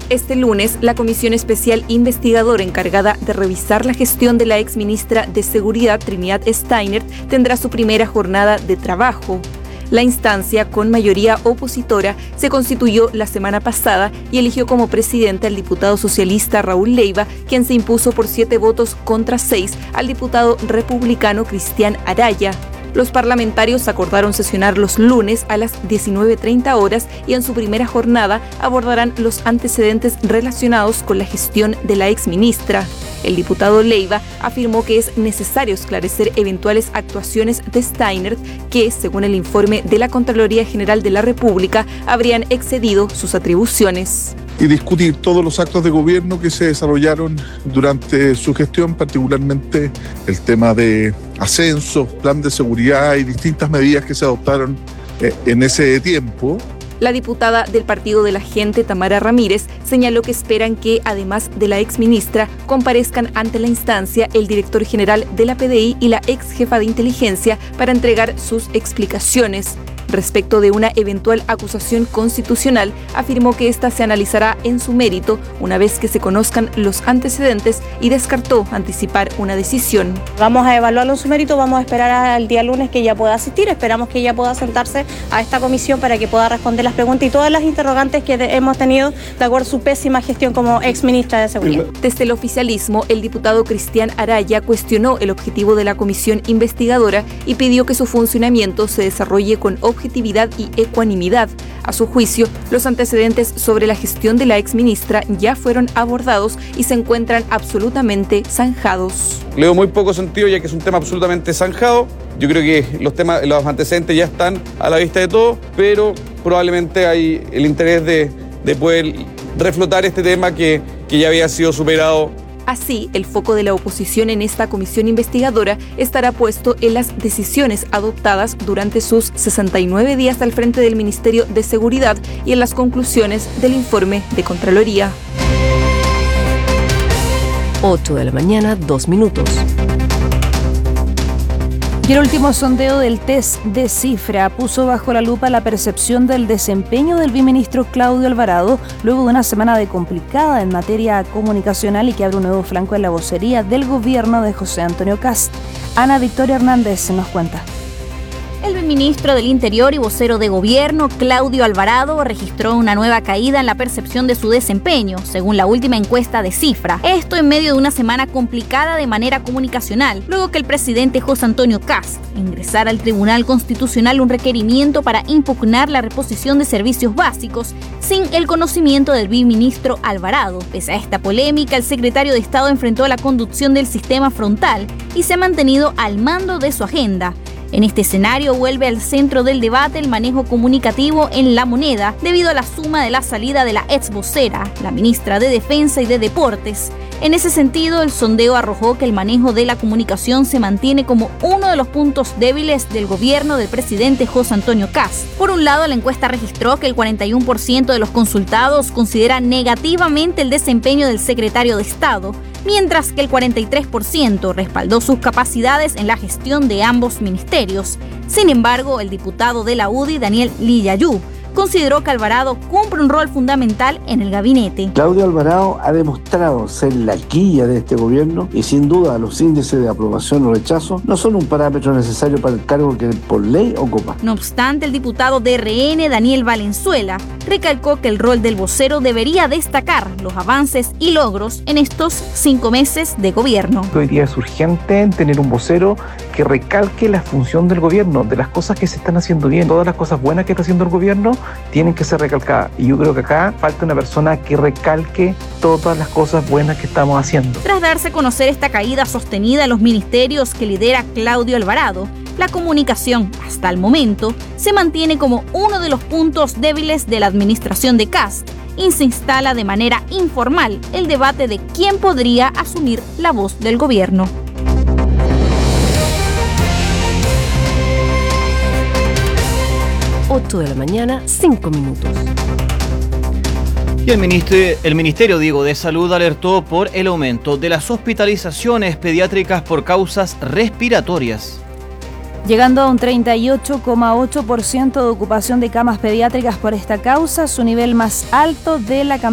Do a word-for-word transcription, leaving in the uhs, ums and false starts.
Este lunes, la Comisión Especial Investigadora encargada de revisar la gestión de la exministra de Seguridad, Trinidad Steinert, tendrá su primera jornada de trabajo. La instancia, con mayoría opositora, se constituyó la semana pasada y eligió como presidente al diputado socialista Raúl Leiva, quien se impuso por siete votos contra seis al diputado republicano Cristian Araya. Los parlamentarios acordaron sesionar los lunes a las diecinueve treinta horas y en su primera jornada abordarán los antecedentes relacionados con la gestión de la exministra. El diputado Leiva afirmó que es necesario esclarecer eventuales actuaciones de Steinert que, según el informe de la Contraloría General de la República, habrían excedido sus atribuciones. Y discutir todos los actos de gobierno que se desarrollaron durante su gestión, particularmente el tema de ascenso, plan de seguridad y distintas medidas que se adoptaron en ese tiempo. La diputada del Partido de la Gente, Tamara Ramírez, señaló que esperan que, además de la exministra, comparezcan ante la instancia el director general de la P D I y la ex jefa de inteligencia para entregar sus explicaciones. Respecto de una eventual acusación constitucional, afirmó que ésta se analizará en su mérito una vez que se conozcan los antecedentes y descartó anticipar una decisión. Vamos a evaluarlo en su mérito, vamos a esperar al día lunes que ella pueda asistir, esperamos que ella pueda sentarse a esta comisión para que pueda responder las preguntas y todas las interrogantes que hemos tenido de acuerdo a su pésima gestión como exministra de Seguridad. Desde el oficialismo, el diputado Cristian Araya cuestionó el objetivo de la comisión investigadora y pidió que su funcionamiento se desarrolle con objetividad objetividad y ecuanimidad. A su juicio, los antecedentes sobre la gestión de la exministra ya fueron abordados y se encuentran absolutamente zanjados. Le veo muy poco sentido ya que es un tema absolutamente zanjado. Yo creo que los temas, los antecedentes ya están a la vista de todos, pero probablemente hay el interés de, de poder reflotar este tema que, que ya había sido superado. Así, el foco de la oposición en esta comisión investigadora estará puesto en las decisiones adoptadas durante sus sesenta y nueve días al frente del Ministerio de Seguridad y en las conclusiones del informe de Contraloría. ocho de la mañana, dos minutos. Y el último sondeo del test de Cifra puso bajo la lupa la percepción del desempeño del viceministro Claudio Alvarado luego de una semana de complicada en materia comunicacional y que abre un nuevo flanco en la vocería del gobierno de José Antonio Kast. Ana Victoria Hernández nos cuenta. El ministro del Interior y vocero de gobierno, Claudio Alvarado, registró una nueva caída en la percepción de su desempeño, según la última encuesta de Cifra. Esto en medio de una semana complicada de manera comunicacional, luego que el presidente José Antonio Kast ingresara al Tribunal Constitucional un requerimiento para impugnar la reposición de servicios básicos sin el conocimiento del viceministro Alvarado. Pese a esta polémica, el secretario de Estado enfrentó la conducción del sistema frontal y se ha mantenido al mando de su agenda. En este escenario vuelve al centro del debate el manejo comunicativo en La Moneda debido a la suma de la salida de la ex vocera, la ministra de Defensa y de Deportes. En ese sentido, el sondeo arrojó que el manejo de la comunicación se mantiene como uno de los puntos débiles del gobierno del presidente José Antonio Kast. Por un lado, la encuesta registró que el cuarenta y uno por ciento de los consultados considera negativamente el desempeño del secretario de Estado, mientras que el cuarenta y tres por ciento respaldó sus capacidades en la gestión de ambos ministerios. Sin embargo, el diputado de la U D I, Daniel Lillayú, consideró que Alvarado cumple un rol fundamental en el gabinete. Claudio Alvarado ha demostrado ser la guía de este gobierno y sin duda los índices de aprobación o rechazo no son un parámetro necesario para el cargo que por ley ocupa. No obstante, el diputado de R N, Daniel Valenzuela, recalcó que el rol del vocero debería destacar los avances y logros en estos cinco meses de gobierno. Hoy día es urgente tener un vocero que recalque la función del gobierno, de las cosas que se están haciendo bien, todas las cosas buenas que está haciendo el gobierno tienen que ser recalcadas. Y yo creo que acá falta una persona que recalque todas las cosas buenas que estamos haciendo. Tras darse a conocer esta caída sostenida en los ministerios que lidera Claudio Alvarado, la comunicación, hasta el momento, se mantiene como uno de los puntos débiles de la administración de Kast y se instala de manera informal el debate de quién podría asumir la voz del gobierno. ocho de la mañana, cinco minutos. Y el ministerio, el Ministerio Diego, de Salud alertó por el aumento de las hospitalizaciones pediátricas por causas respiratorias. Llegando a un treinta y ocho coma ocho por ciento de ocupación de camas pediátricas por esta causa, su nivel más alto de la campaña.